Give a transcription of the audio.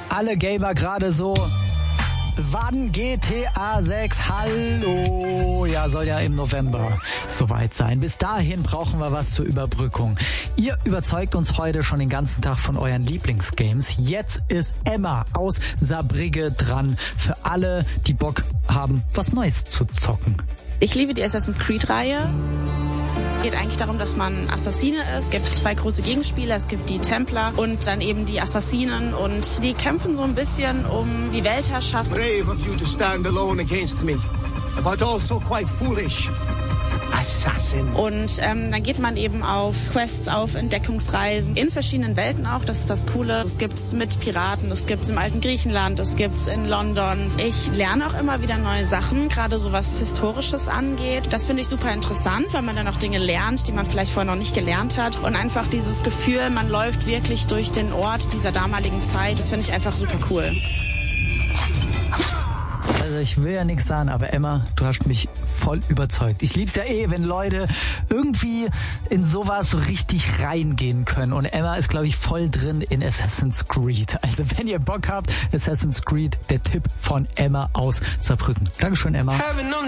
Alle Gamer gerade so. Wann GTA 6? Hallo? Ja, soll ja im November soweit sein. Bis dahin brauchen wir was zur Überbrückung. Ihr überzeugt uns heute schon den ganzen Tag von euren Lieblingsgames. Jetzt ist Emma aus Saarbrügge dran. Für alle, die Bock haben, was Neues zu zocken. Ich liebe die Assassin's Creed-Reihe. Es geht eigentlich darum, dass man Assassine ist. Es gibt 2 große Gegenspieler. Es gibt die Templer und dann eben die Assassinen. Und die kämpfen so ein bisschen um die Weltherrschaft. Brave of you to stand alone against me, but also quite foolish. Assassin. Und dann geht man eben auf Quests, auf Entdeckungsreisen in verschiedenen Welten auch. Das ist das Coole. Es gibt's mit Piraten, es gibt's im alten Griechenland, es gibt's in London. Ich lerne auch immer wieder neue Sachen, gerade so was Historisches angeht. Das finde ich super interessant, weil man dann auch Dinge lernt, die man vielleicht vorher noch nicht gelernt hat. Und einfach dieses Gefühl, man läuft wirklich durch den Ort dieser damaligen Zeit, das finde ich einfach super cool. Also ich will ja nichts sagen, aber Emma, du hast mich voll überzeugt. Ich lieb's ja wenn Leute irgendwie in sowas so richtig reingehen können. Und Emma ist, glaube ich, voll drin in Assassin's Creed. Also wenn ihr Bock habt, Assassin's Creed, der Tipp von Emma aus Saarbrücken. Dankeschön, Emma.